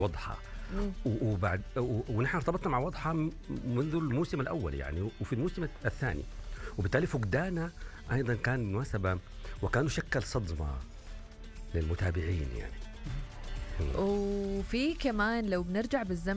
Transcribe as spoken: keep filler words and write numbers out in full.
وضحى. وبعد ونحن ارتبطنا مع وضحى منذ الموسم الأول يعني، وفي الموسم الثاني، وبالتالي فقدانا أيضا كان مناسبة وكانوا شكل صدمة للمتابعين يعني. وفي كمان لو بنرجع بالزمن